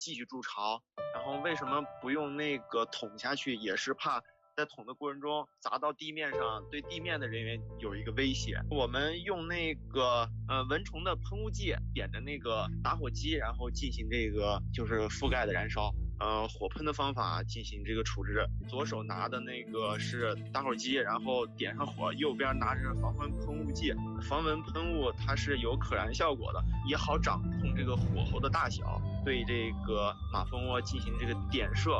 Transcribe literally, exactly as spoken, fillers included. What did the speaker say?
继续筑巢。然后为什么不用那个捅下去，也是怕在捅的过程中砸到地面上，对地面的人员有一个威胁。我们用那个呃蚊虫的喷雾剂，点着那个打火机，然后进行这个就是覆盖的燃烧。呃，火喷的方法进行这个处置，左手拿的那个是打火机，然后点上火，右边拿着防蚊喷雾剂。防蚊喷雾它是有可燃效果的，也好掌控这个火候的大小，对这个马蜂窝进行这个点射。